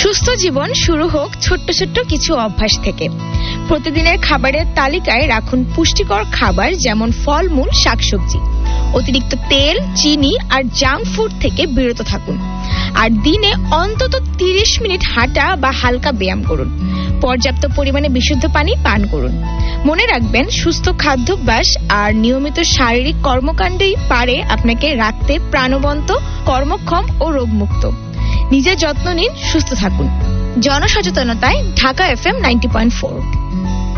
সুস্থ জীবন শুরু হোক ছোট্ট ছোট্ট কিছু অভ্যাস থেকে। প্রতিদিনের খাবারের তালিকায় রাখুন পুষ্টিকর খাবার, যেমন ফলমূল, শাকসবজি। অতিরিক্ত তেল, চিনি আর জাঙ্ক ফুড থেকে বিরত থাকুন। আর দিনে অন্তত 30 মিনিট হাঁটা বা হালকা ব্যায়াম করুন। পর্যাপ্ত পরিমাণে বিশুদ্ধ পানি পান করুন। মনে রাখবেন, সুস্থ খাদ্যাভ্যাস আর নিয়মিত শারীরিক কর্মকাণ্ডই পারে আপনাকে রাখতে প্রাণবন্ত, কর্মক্ষম ও রোগমুক্ত। নিজের যত্ন নিন, সুস্থ থাকুন। জনসচেতনতায় ঢাকা FM 90.4।